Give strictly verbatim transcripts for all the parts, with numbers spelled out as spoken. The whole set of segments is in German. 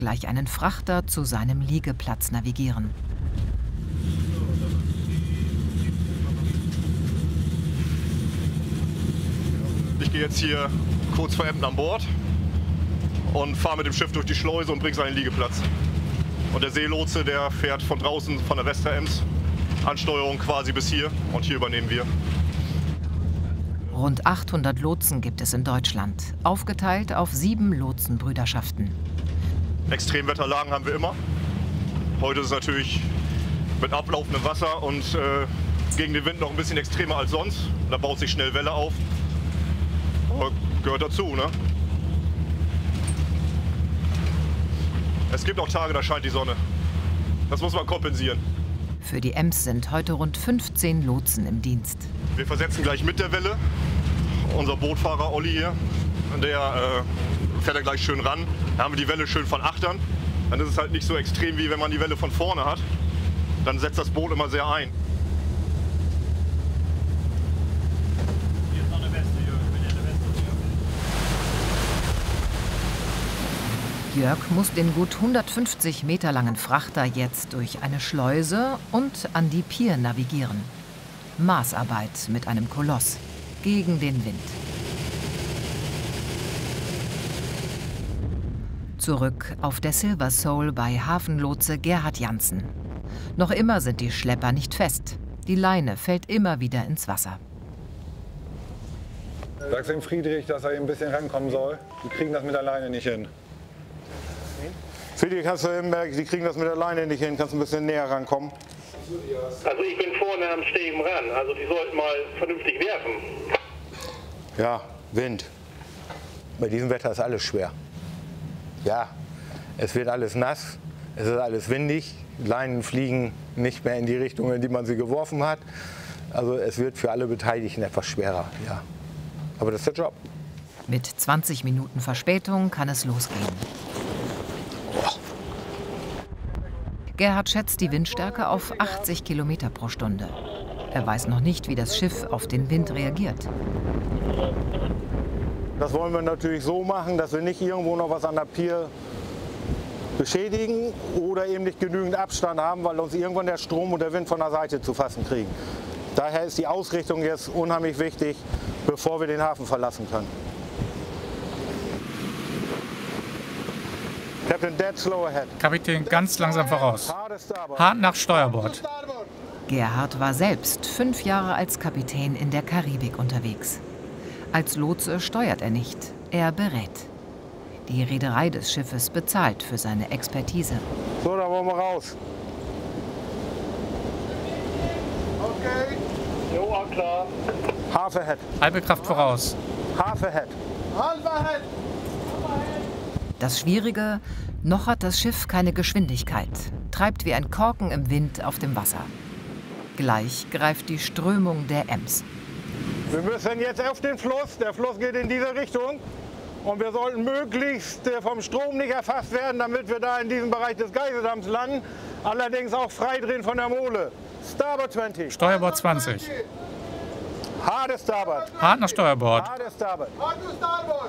gleich einen Frachter zu seinem Liegeplatz navigieren. Ich gehe jetzt hier kurz vor Emden an Bord und fahre mit dem Schiff durch die Schleuse und bringe seinen Liegeplatz. Und der Seelotse, der fährt von draußen von der Westerems Ansteuerung quasi bis hier und hier übernehmen wir. Rund achthundert Lotsen gibt es in Deutschland, aufgeteilt auf sieben Lotsenbrüderschaften. Extremwetterlagen haben wir immer. Heute ist es natürlich mit ablaufendem Wasser und äh, gegen den Wind noch ein bisschen extremer als sonst. Da baut sich schnell Welle auf. Aber gehört dazu, ne? Es gibt auch Tage, da scheint die Sonne. Das muss man kompensieren. Für die Ems sind heute rund fünfzehn Lotsen im Dienst. Wir versetzen gleich mit der Welle. Unser Bootfahrer Olli hier, der äh, fährt da gleich schön ran. Da haben wir die Welle schön von Achtern. Dann ist es halt nicht so extrem, wie wenn man die Welle von vorne hat. Dann setzt das Boot immer sehr ein. Hier ist noch eine Weste, Jörg. Ich bin in der Weste, Jörg muss den gut hundertfünfzig Meter langen Frachter jetzt durch eine Schleuse und an die Pier navigieren. Maßarbeit mit einem Koloss gegen den Wind. Zurück auf der Silver Soul bei Hafenlotse Gerhard Janssen. Noch immer sind die Schlepper nicht fest. Die Leine fällt immer wieder ins Wasser. Sagst dem Friedrich, dass er ein bisschen rankommen soll? Die kriegen das mit der Leine nicht hin. Friedrich, kannst du eben merken, die kriegen das mit der Leine nicht hin. Kannst du ein bisschen näher rankommen? Also ich bin vorne am Stegen ran. Also die sollten mal vernünftig werfen. Ja, Wind. Bei diesem Wetter ist alles schwer. Ja, es wird alles nass, es ist alles windig. Leinen fliegen nicht mehr in die Richtung, in die man sie geworfen hat. Also es wird für alle Beteiligten etwas schwerer, ja. Aber das ist der Job. Mit zwanzig Minuten Verspätung kann es losgehen. Gerhard schätzt die Windstärke auf achtzig Kilometer pro Stunde. Er weiß noch nicht, wie das Schiff auf den Wind reagiert. Das wollen wir natürlich so machen, dass wir nicht irgendwo noch was an der Pier beschädigen oder eben nicht genügend Abstand haben, weil uns irgendwann der Strom und der Wind von der Seite zu fassen kriegen. Daher ist die Ausrichtung jetzt unheimlich wichtig, bevor wir den Hafen verlassen können. Captain, dead slow ahead. Kapitän, ganz langsam voraus. Hart nach Steuerbord. Gerhard war selbst fünf Jahre als Kapitän in der Karibik unterwegs. Als Lotse steuert er nicht, er berät. Die Reederei des Schiffes bezahlt für seine Expertise. So, da wollen wir raus. Okay. Jo, klar. Half ahead. Halbe Kraft voraus. Half ahead. Half ahead. Das Schwierige, noch hat das Schiff keine Geschwindigkeit, treibt wie ein Korken im Wind auf dem Wasser. Gleich greift die Strömung der Ems. Wir müssen jetzt auf den Fluss. Der Fluss geht in diese Richtung. Und wir sollten möglichst vom Strom nicht erfasst werden, damit wir da in diesem Bereich des Geiseldamms landen. Allerdings auch freidrehen von der Mole. Starboard zwanzig. Steuerbord zwanzig. Harte Starboard. Hart nach Steuerbord. Harte Starboard. Hard to starboard.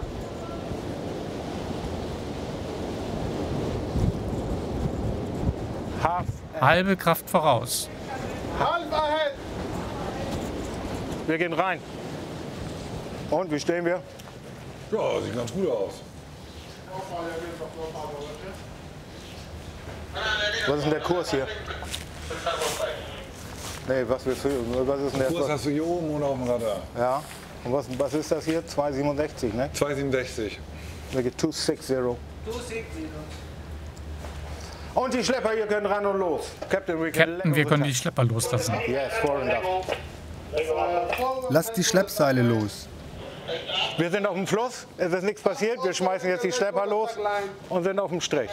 Half. Halbe Kraft voraus. Half ahead. Wir gehen rein. Und, wie stehen wir? Ja, sieht ganz gut aus. Was ist denn der Kurs hier? Nee, was, wir, was ist denn der Kurs hast du hier oben und auf dem Radar. Ja. Und was, was ist das hier? zwei siebenundsechzig, ne? zwei siebenundsechzig. Wir gehen zwei sechzig. Und die Schlepper hier können ran und los. Captain, we can Captain, wir können die Schlepper loslassen. Yes, fore and aft. Lasst die Schleppseile los. Wir sind auf dem Fluss, es ist nichts passiert. Wir schmeißen jetzt die Schlepper los und sind auf dem Strich.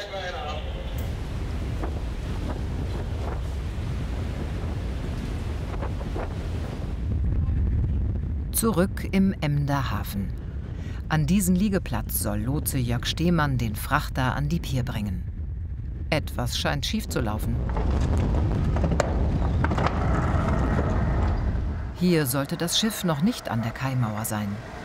Zurück im Emder Hafen. An diesen Liegeplatz soll Lotse Jörg Stehmann den Frachter an die Pier bringen. Etwas scheint schief zu laufen. Hier sollte das Schiff noch nicht an der Kaimauer sein.